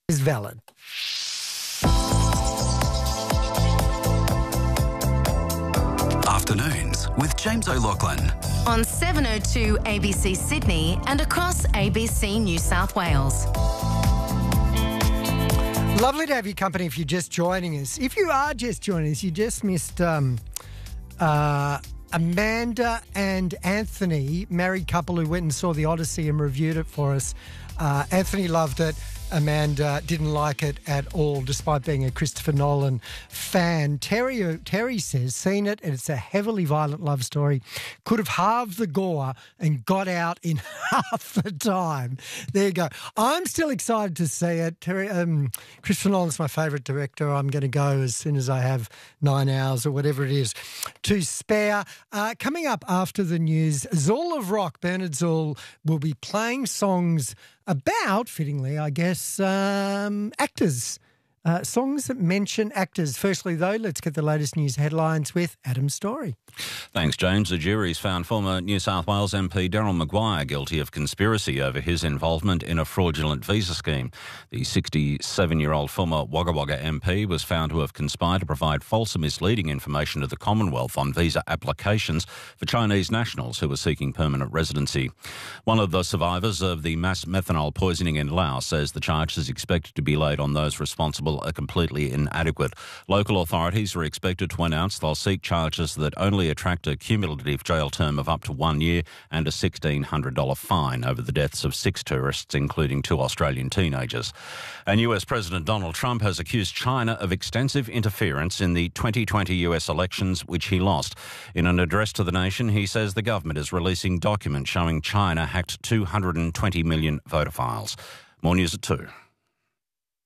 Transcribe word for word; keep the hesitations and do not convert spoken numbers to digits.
is valid. Afternoons with James O'Loughlin. On seven oh two A B C Sydney and across A B C New South Wales. Lovely to have your company if you're just joining us. If you are just joining us, you just missed um, uh, Amanda and Anthony, married couple who went and saw The Odyssey and reviewed it for us. Uh, Anthony loved it. Amanda didn't like it at all, despite being a Christopher Nolan fan. Terry, Terry says, seen it, and it's a heavily violent love story. Could have halved the gore and got out in half the time. There you go. I'm still excited to see it. Terry, um, Christopher Nolan's my favourite director. I'm going to go as soon as I have nine hours or whatever it is to spare. Uh, coming up after the news, Zool of Rock, Bernard Zool, will be playing songs about, fittingly, I guess, um, actors. Uh, songs that mention actors. Firstly, though, let's get the latest news headlines with Adam Story. Thanks, James. The jury's found former New South Wales M P Daryl Maguire guilty of conspiracy over his involvement in a fraudulent visa scheme. The sixty-seven-year-old former Wagga Wagga M P was found to have conspired to provide false and misleading information to the Commonwealth on visa applications for Chinese nationals who were seeking permanent residency. One of the survivors of the mass methanol poisoning in Laos says the charge is expected to be laid on those responsible are completely inadequate. Local authorities are expected to announce they'll seek charges that only attract a cumulative jail term of up to one year and a sixteen hundred dollars fine over the deaths of six tourists, including two Australian teenagers. And U S President Donald Trump has accused China of extensive interference in the twenty twenty U S elections, which he lost. In an address to the nation, he says the government is releasing documents showing China hacked two hundred twenty million voter files. More news at two.